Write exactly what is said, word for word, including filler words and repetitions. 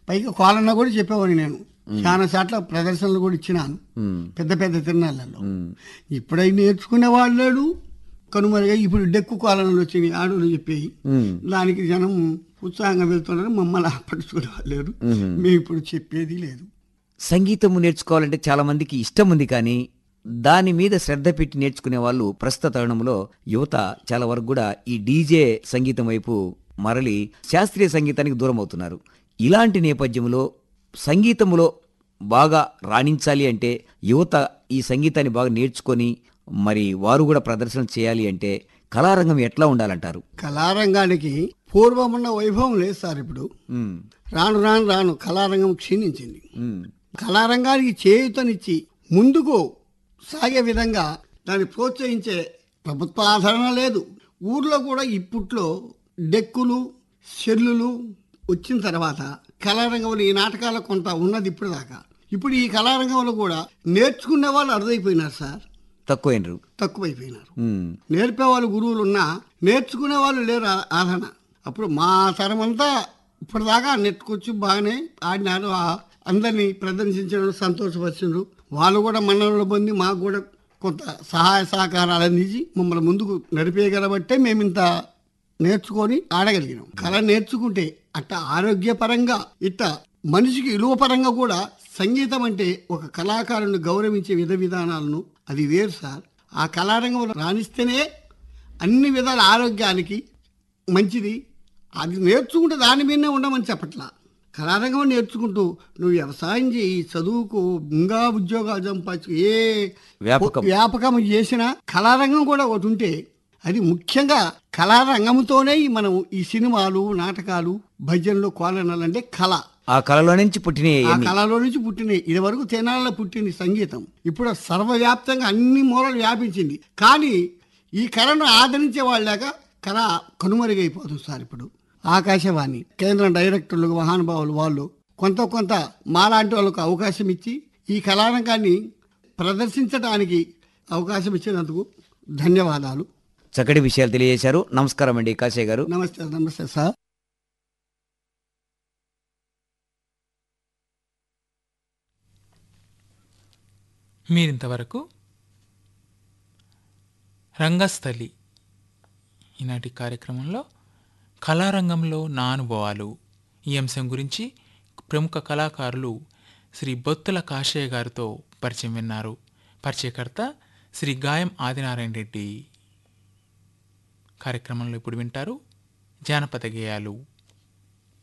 పైగా కోలన్న కూడా చెప్పేవాడిని నేను. చాలా సార్లు ప్రదర్శనలు కూడా ఇచ్చినాను పెద్ద పెద్ద తిరునాళ్ళలో. ఇప్పుడై నేర్చుకునే వాళ్ళు లేడు, కనుమరుగా ఇప్పుడు డెక్కు కోలనలు వచ్చినాయి ఆడోళ్ళు చెప్పేవి. దానికి జనం ఉత్సాహంగా వెళ్తున్నారు, మమ్మల్ని పట్టించుకునే వాళ్ళు లేరు. మేము ఇప్పుడు చెప్పేది లేదు. సంగీతము నేర్చుకోవాలంటే చాలా మందికి ఇష్టం ఉంది, కానీ దాని మీద శ్రద్ధ పెట్టి నేర్చుకునే వాళ్ళు ప్రస్తుత తరుణంలో యువత చాలా వరకు కూడా ఈ డీజే సంగీతం వైపు మరలి శాస్త్రీయ సంగీతానికి దూరం అవుతున్నారు. ఇలాంటి నేపథ్యంలో సంగీతంలో బాగా రాణించాలి అంటే యువత ఈ సంగీతాన్ని బాగా నేర్చుకొని మరి వారు కూడా ప్రదర్శన చేయాలి అంటే కళారంగం ఎట్లా ఉండాలంటారు? కళారంగానికి పూర్వమున్న వైభవం లేదు సార్. ఇప్పుడు రాను రాను రాను కళారంగం క్షీణించింది. కళారంగానికి చేయూతనిచ్చి ముందుకు సాగే విధంగా దాన్ని ప్రోత్సహించే ప్రభుత్వ ఆదరణ లేదు. ఊర్లో కూడా ఇప్పట్లో డెక్కులు సెల్లులు వచ్చిన తర్వాత కళారంగంలో ఈ నాటకాలు కొంత ఉన్నది ఇప్పుడు దాకా. ఇప్పుడు ఈ కళారంగంలో కూడా నేర్చుకునే వాళ్ళు అరుదైపోయినారు సార్, తక్కువైనరు తక్కువైపోయినారు. నేర్పే వాళ్ళు గురువులు ఉన్నా నేర్చుకునే వాళ్ళు లేరు ఆదరణ. అప్పుడు మా తరం అంతా ఇప్పటిదాకా నెట్టుకొచ్చి బాగానే ఆడినారు, అందరినీ ప్రదర్శించడం సంతోషపరిచారు. వాళ్ళు కూడా మన్ననలు పొంది మాకు కూడా కొంత సహాయ సహకారాలు అందించి మమ్మల్ని ముందుకు నడిపేయగలబట్టే మేము ఇంత నేర్చుకొని ఆడగలిగినాం. కళ నేర్చుకుంటే అట్ట ఆరోగ్యపరంగా ఇట్ట మనిషికి విలువ పరంగా కూడా సంగీతం అంటే ఒక కళాకారుని గౌరవించే విధ విధానాలను అది వేరు సార్. ఆ కళారంగంలో రాణిస్తేనే అన్ని విధాల ఆరోగ్యానికి మంచిది. అది నేర్చుకుంటే దాని మీదనే ఉండమని చెప్పట్లా. కళారంగం నేర్చుకుంటూ నువ్వు వ్యవసాయం చేయి, చదువుకు, ఇంకా ఉద్యోగాలు సంపాదించు, ఏ వ్యాపకం చేసినా కళారంగం కూడా ఒకటి ఉంటే అది ముఖ్యంగా కళారంగంతోనే మనం ఈ సినిమాలు, నాటకాలు, భజనలు, కోలనలు అంటే కళ. ఆ కళలో నుంచి పుట్టినాయి, ఆ కళలో నుంచి పుట్టినాయి. ఇది వరకు తెనాలలో పుట్టింది సంగీతం, ఇప్పుడు సర్వవ్యాప్తంగా అన్ని మూలలు వ్యాపించింది. కానీ ఈ కళను ఆదరించే వాళ్ళక కళ కనుమరుగైపోతుంది సార్. ఇప్పుడు ఆకాశవాణి కేంద్ర డైరెక్టర్లు, మహానుభావులు వాళ్ళు కొంత కొంత మాలాంటి వాళ్ళకు అవకాశం ఇచ్చి ఈ కళారంగాన్ని ప్రదర్శించడానికి అవకాశం ఇచ్చినందుకు ధన్యవాదాలు. చక్కటి విషయాలు తెలియజేశారు. నమస్కారం అండి కాశయ్య గారు. నమస్తే. నమస్తే సార్. మీరింతవరకు రంగస్థలి ఈనాటి కార్యక్రమంలో కళారంగంలో నా అనుభవాలు ఈ అంశం గురించి ప్రముఖ కళాకారులు శ్రీ బొత్తుల కాశయ్య గారితో పరిచయం విన్నారు. పరిచయకర్త శ్రీ గాయం ఆదినారాయణ రెడ్డి. కార్యక్రమంలో ఇప్పుడు వింటారు జానపద గేయాలు.